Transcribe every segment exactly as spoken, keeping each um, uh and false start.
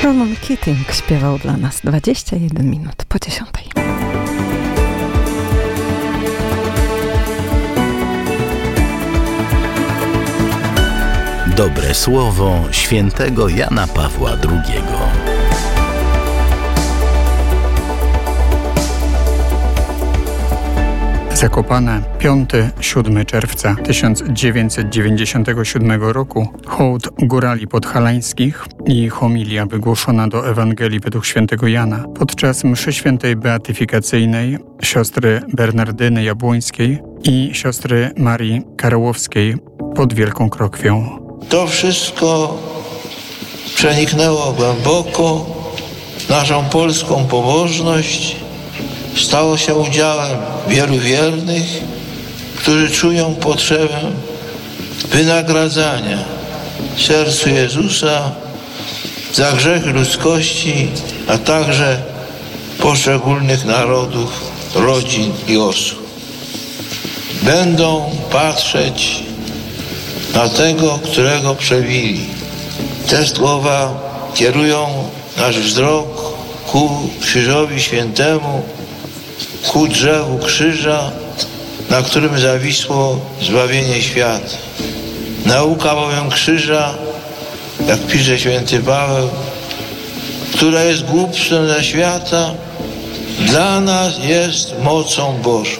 Ronan Keating śpiewał dla nas dwadzieścia jeden minut po dziesiątej. Dobre słowo świętego Jana Pawła drugiego. Zakopane, piątego do siódmego czerwca tysiąc dziewięćset dziewięćdziesiątego siódmego roku, hołd górali podhalańskich i homilia wygłoszona do Ewangelii według świętego Jana podczas mszy świętej beatyfikacyjnej siostry Bernardyny Jabłońskiej i siostry Marii Karłowskiej pod Wielką Krokwią. To wszystko przeniknęło głęboko naszą polską pobożność, stało się udziałem wielu wiernych, którzy czują potrzebę wynagradzania sercu Jezusa za grzechy ludzkości, a także poszczególnych narodów, rodzin i osób. Będą patrzeć na tego, którego przebili. Te słowa kierują nasz wzrok ku Krzyżowi Świętemu, ku drzewu krzyża, na którym zawisło zbawienie świata. Nauka bowiem krzyża, jak pisze święty Paweł, która jest głupstwem ze świata, dla nas jest mocą Bożą.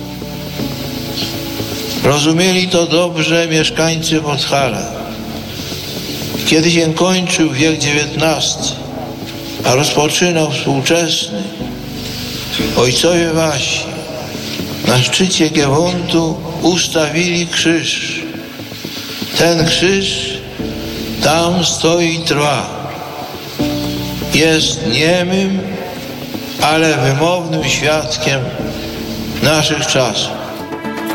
Rozumieli to dobrze mieszkańcy Podhala. Kiedy się kończył wiek dziewiętnasty, a rozpoczynał współczesny, ojcowie wasi na szczycie Giewontu ustawili krzyż. Ten krzyż tam stoi i trwa. Jest niemym, ale wymownym świadkiem naszych czasów.